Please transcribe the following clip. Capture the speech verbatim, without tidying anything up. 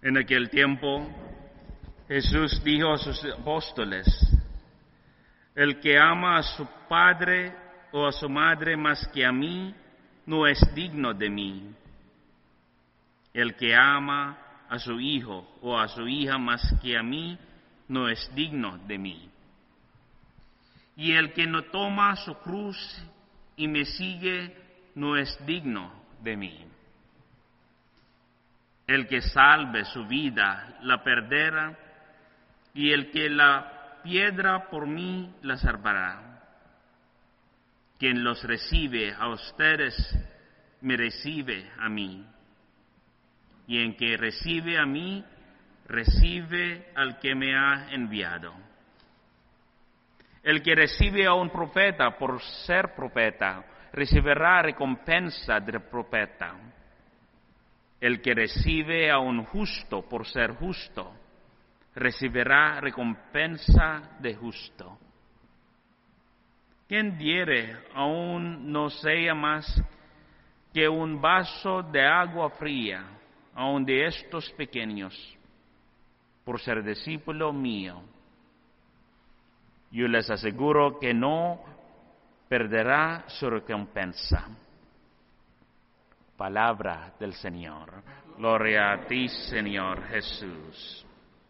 En aquel tiempo, Jesús dijo a sus apóstoles: el que ama a su padre o a su madre más que a mí, no es digno de mí. El que ama a su hijo o a su hija más que a mí, no es digno de mí. Y el que no toma su cruz y me sigue, no es digno de mí. El que salve su vida, la perderá, y el que la pierda por mí, la salvará. Quien los recibe a ustedes, me recibe a mí. Y en que recibe a mí, recibe al que me ha enviado. El que recibe a un profeta por ser profeta, recibirá recompensa del profeta. El que recibe a un justo por ser justo, recibirá recompensa de justo. Quien diere aún no sea más que un vaso de agua fría, aun de estos pequeños, por ser discípulo mío, yo les aseguro que no perderá su recompensa. Palabra del Señor. Gloria a ti, Señor Jesús.